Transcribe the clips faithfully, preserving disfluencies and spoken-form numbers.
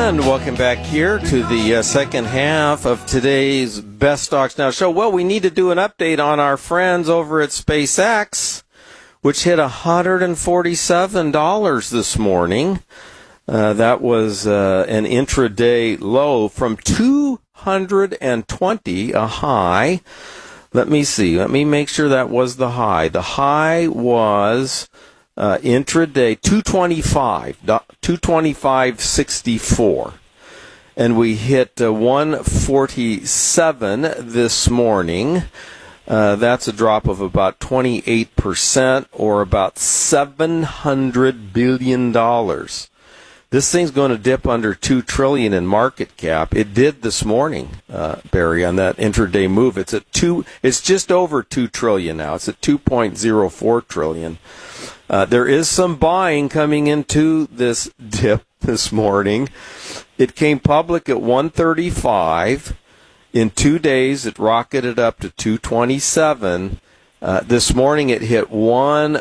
And welcome back here to the uh, second half of today's Best Stocks Now show. Well, we need to do an update on our friends over at SpaceX, which hit one hundred forty-seven dollars this morning. Uh, that was uh, an intraday low from two hundred twenty, a high. Let me see. Let me make sure that was the high. The high was uh, intraday two twenty-five, two twenty-five sixty-four. And we hit uh, one forty-seven this morning. Uh, that's a drop of about twenty-eight percent, or about seven hundred billion dollars. This thing's going to dip under two trillion dollars in market cap. It did this morning, uh, Barry, on that intraday move. It's at two. It's just over two trillion dollars now. It's at two point zero four trillion dollars. Uh, there is some buying coming into this dip this morning. It came public at one thirty-five. In two days, it rocketed up to two twenty-seven. Uh, this morning, it hit one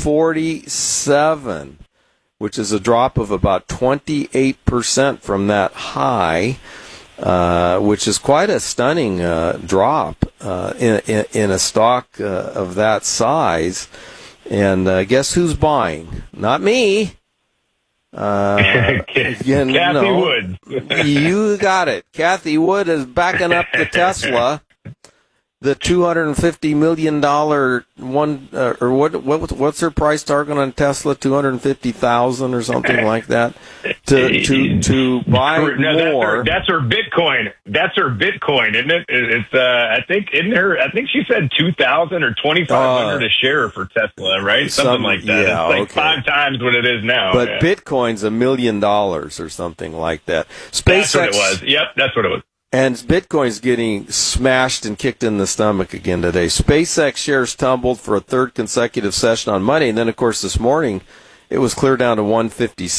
forty-seven. Which is a drop of about twenty-eight percent from that high, uh, which is quite a stunning uh, drop uh, in, in, in a stock uh, of that size. And uh, guess who's buying? Not me. Uh, Kathy no, Wood. You got it. Kathy Wood is backing up the Tesla. The two hundred fifty million dollars one, uh, or what, what? What's her price target on Tesla? Two hundred fifty thousand or something like that. To to to buy no, more. That's her, that's her Bitcoin. That's her Bitcoin, isn't it? It's uh, I think in her. I think she said two thousand or twenty five hundred uh, a share for Tesla, right? Something some, like that. Yeah, it's like okay. five times what it is now. But yeah. Bitcoin's a million dollars or something like that. SpaceX. That's what it was. Yep, that's what it was. And Bitcoin's getting smashed and kicked in the stomach again today. SpaceX shares tumbled for a third consecutive session on Monday. And then, of course, this morning, it was clear down to one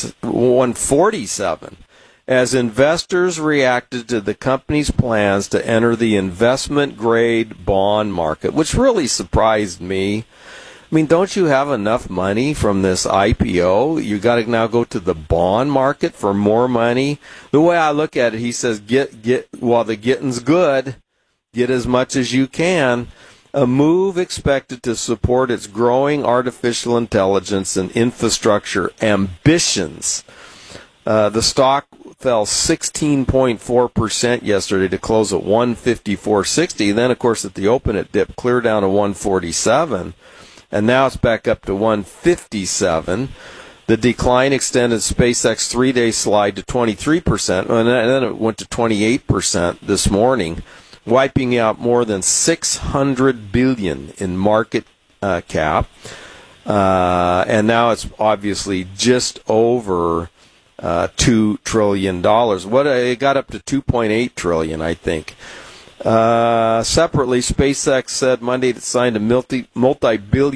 forty-seven as investors reacted to the company's plans to enter the investment-grade bond market, which really surprised me. I mean, don't you have enough money from this I P O? You got to now go to the bond market for more money. The way I look at it, he says, get get while the getting's good, get as much as you can. A move expected to support its growing artificial intelligence and infrastructure ambitions. Uh, the stock fell sixteen point four percent yesterday to close at one fifty-four sixty. Then, of course, at the open, it dipped clear down to one forty-seven. And now it's back up to one fifty-seven. The decline extended SpaceX three-day slide to twenty-three percent, and then it went to twenty-eight percent this morning, wiping out more than six hundred billion dollars in market uh, cap. Uh, and now it's obviously just over uh, two trillion dollars. What it got up to two point eight trillion dollars, I think. Uh, separately, SpaceX said Monday it signed a multi multi-billion